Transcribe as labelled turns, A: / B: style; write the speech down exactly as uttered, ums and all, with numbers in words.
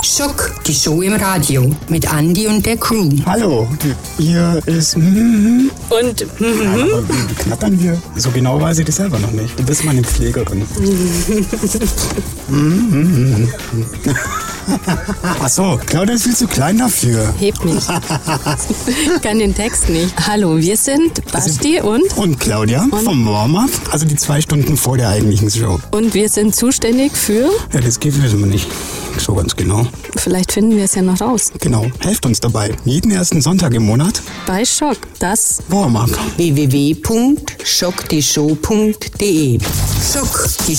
A: Schock, die Show im Radio mit Andi und der Crew.
B: Hallo, hier ist... Und...
A: Ja,
B: aber wie knattern wir? So genau weiß ich das selber noch nicht. Du bist meine Pflegerin. Ach so, Claudia ist viel zu klein dafür.
C: Hebt mich. Kann den Text nicht. Hallo, wir sind Basti und...
B: Und Claudia
C: und
B: vom Warm-Up. Also die zwei Stunden vor der eigentlichen Show.
C: Und wir sind zuständig für...
B: Ja, das geht wissen wir nicht so ganz genau.
C: Vielleicht finden wir es ja noch raus.
B: Genau, helft uns dabei. Jeden ersten Sonntag im Monat.
C: Bei Schock, das
B: Warm-Up.
A: w w w punkt schock die show punkt d e Schock, die